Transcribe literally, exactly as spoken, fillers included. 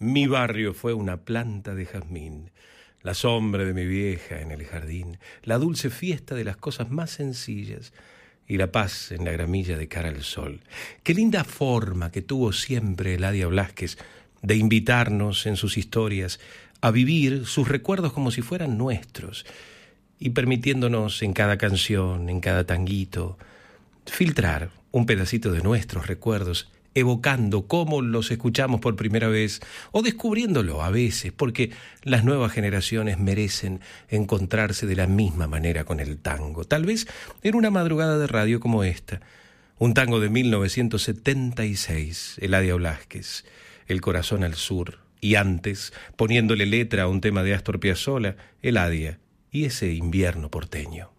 Mi barrio fue una planta de jazmín, la sombra de mi vieja en el jardín, la dulce fiesta de las cosas más sencillas y la paz en la gramilla de cara al sol. Qué linda forma que tuvo siempre Eladia Blasquez de invitarnos en sus historias a vivir sus recuerdos como si fueran nuestros y permitiéndonos en cada canción, en cada tanguito, filtrar un pedacito de nuestros recuerdos, evocando cómo los escuchamos por primera vez o descubriéndolo a veces, porque las nuevas generaciones merecen encontrarse de la misma manera con el tango. Tal vez en una madrugada de radio como esta, un tango de mil novecientos setenta y seis, Eladia Blasquez, El corazón al sur, y antes, poniéndole letra a un tema de Astor Piazzolla, Eladia y ese invierno porteño.